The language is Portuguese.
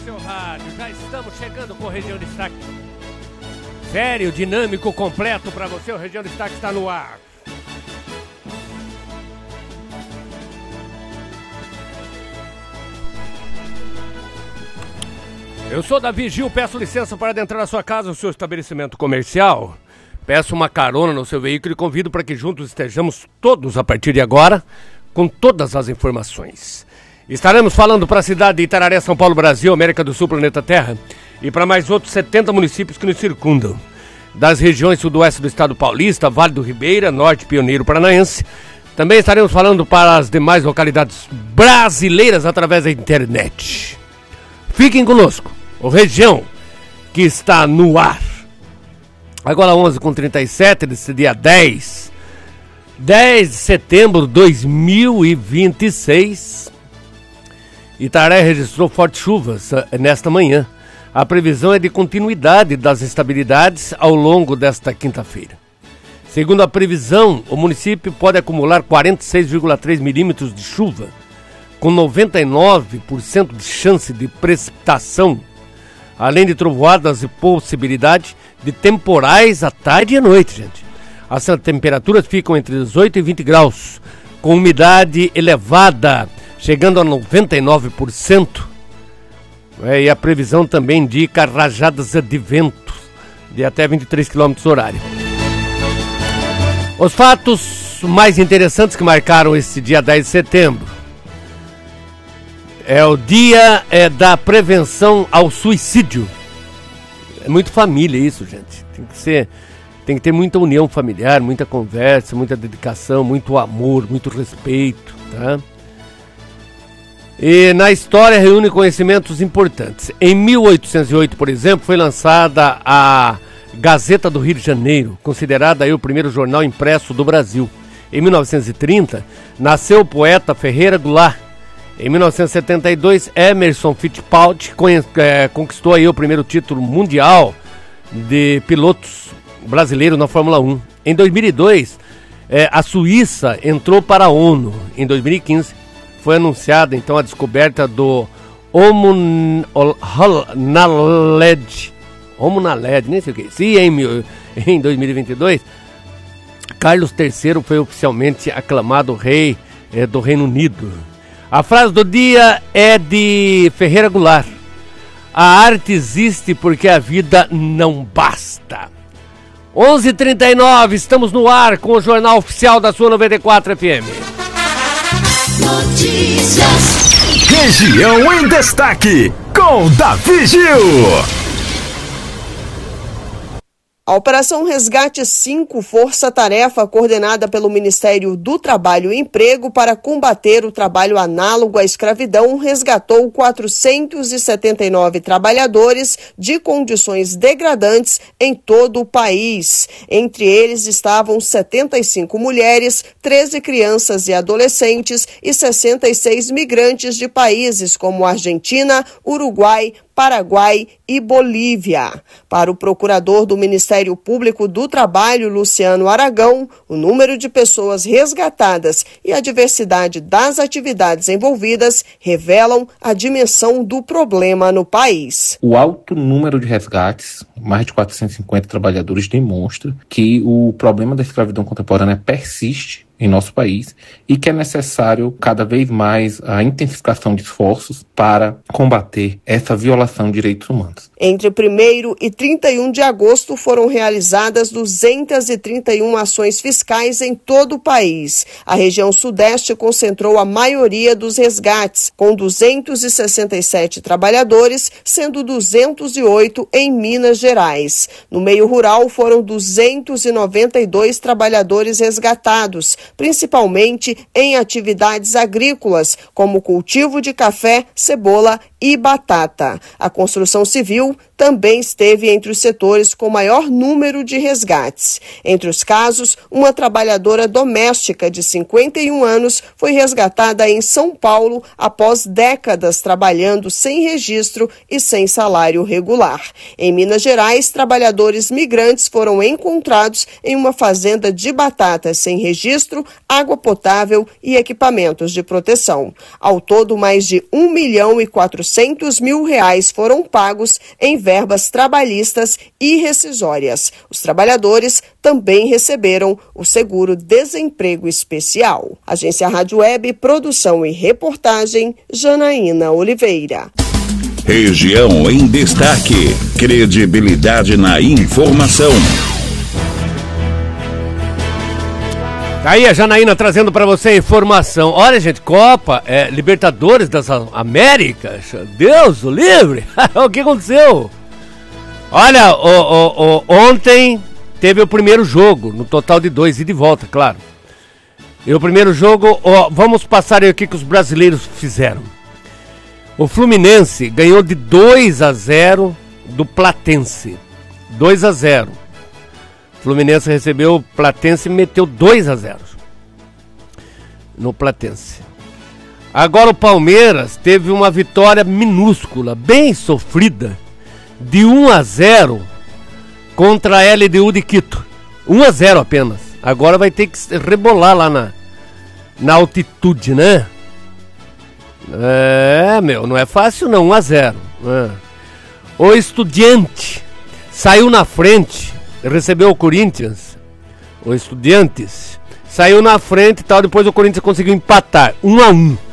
Seu rádio, já estamos chegando com o Região Destaque. Sério, dinâmico, completo para você. O Região Destaque está no ar. Eu sou Davi Gil, peço licença para adentrar na sua casa, o seu estabelecimento comercial. Peço uma carona no seu veículo e convido para que juntos estejamos todos a partir de agora com todas as informações. Estaremos falando para a cidade de Itararé, São Paulo, Brasil, América do Sul, planeta Terra e para mais outros 70 municípios que nos circundam. Das regiões sudoeste do estado paulista, Vale do Ribeira, Norte Pioneiro Paranaense. Também estaremos falando para as demais localidades brasileiras através da internet. Fiquem conosco, o Região que está no ar. Agora 11h37 desse dia 10 de setembro de 2026. Itararé registrou fortes chuvas nesta manhã. A previsão é de continuidade das instabilidades ao longo desta quinta-feira. Segundo a previsão, o município pode acumular 46,3 milímetros de chuva, com 99% de chance de precipitação, além de trovoadas e possibilidade de temporais à tarde e à noite, gente. As temperaturas ficam entre 18 e 20 graus, com umidade elevada, chegando a 99%. E a previsão também indica rajadas de vento de até 23 km horário. Os fatos mais interessantes que marcaram esse dia 10 de setembro. É o dia da prevenção ao suicídio. É muito família isso, gente. Tem que ter muita união familiar, muita conversa, muita dedicação, muito amor, muito respeito, tá? E na história reúne conhecimentos importantes. Em 1808, por exemplo, foi lançada a Gazeta do Rio de Janeiro, considerada aí o primeiro jornal impresso do Brasil. Em 1930, nasceu o poeta Ferreira Goulart. Em 1972, Emerson Fittipaldi conquistou aí o primeiro título mundial de pilotos brasileiros na Fórmula 1. Em 2002, a Suíça entrou para a ONU. Em 2015, foi anunciada então a descoberta do Homo naledi, nem sei o que. E em 2022, Carlos III foi oficialmente aclamado rei do Reino Unido. A frase do dia é de Ferreira Goulart. A arte existe porque a vida não basta. 11h39, estamos no ar com o Jornal Oficial da sua 94 FM. Notícias. Região em Destaque, com Davi Gil. A Operação Resgate 5, força-tarefa coordenada pelo Ministério do Trabalho e Emprego para combater o trabalho análogo à escravidão, resgatou 479 trabalhadores de condições degradantes em todo o país. Entre eles estavam 75 mulheres, 13 crianças e adolescentes e 66 migrantes de países como Argentina, Uruguai, Paraguai e Bolívia. Para o procurador do Ministério Público do Trabalho, Luciano Aragão, o número de pessoas resgatadas e a diversidade das atividades envolvidas revelam a dimensão do problema no país. O alto número de resgates, mais de 450 trabalhadores, demonstra que o problema da escravidão contemporânea persiste em nosso país e que é necessário cada vez mais a intensificação de esforços para combater essa violação de direitos humanos. Entre 1º e 31 de agosto foram realizadas 231 ações fiscais em todo o país. A região sudeste concentrou a maioria dos resgates, com 267 trabalhadores, sendo 208 em Minas Gerais. No meio rural foram 292 trabalhadores resgatados, principalmente em atividades agrícolas, como cultivo de café, cebola e batata. A construção civil também esteve entre os setores com maior número de resgates. Entre os casos, uma trabalhadora doméstica de 51 anos foi resgatada em São Paulo após décadas trabalhando sem registro e sem salário regular. Em Minas Gerais, trabalhadores migrantes foram encontrados em uma fazenda de batatas sem registro, água potável e equipamentos de proteção. Ao todo, mais de 1.400.000 R$400 mil foram pagos em verbas trabalhistas e rescisórias. Os trabalhadores também receberam o seguro-desemprego especial. Agência Rádio Web, produção e reportagem, Janaína Oliveira. Região em Destaque. Credibilidade na informação. Aí a Janaína trazendo para você a informação. Olha, gente, Copa, Libertadores das Américas. Deus o livre. O que aconteceu? Olha, ontem teve o primeiro jogo, no total de 2 e de volta, claro. E o primeiro jogo, vamos passar aí o que os brasileiros fizeram. O Fluminense ganhou de 2-0 do Platense. 2-0. Fluminense recebeu o Platense e meteu 2-0 no Platense. Agora o Palmeiras teve uma vitória minúscula, bem sofrida, de 1-0 contra a LDU de Quito. 1-0 apenas. Agora vai ter que rebolar lá na altitude, né? Não é fácil não, 1-0. O Estudiante saiu na frente, recebeu o Corinthians. O Estudiantes saiu na frente e tal, depois o Corinthians conseguiu empatar 1-1.